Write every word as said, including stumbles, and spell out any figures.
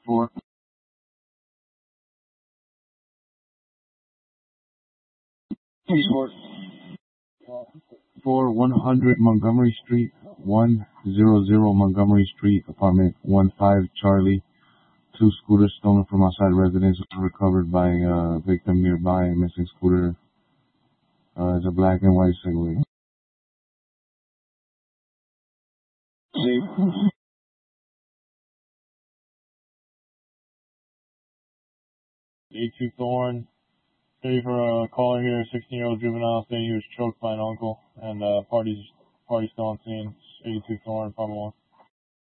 four. Short. For one hundred Montgomery Street, one hundred Montgomery Street, apartment one five Charlie. Two scooters stolen from outside residence recovered by uh, victim nearby. Missing scooter uh, is a black and white Segway. eighty-two Thorn. Ready for a caller here, sixteen-year-old juvenile saying he was choked by an uncle, and uh, parties, party still on scene. eighty-two Thorn, Palma one.